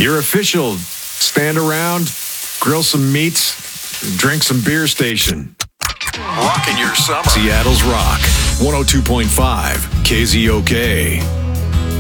Your official stand around, grill some meats, drink some beer station. Rocking your summer. Seattle's Rock, 102.5 KZOK.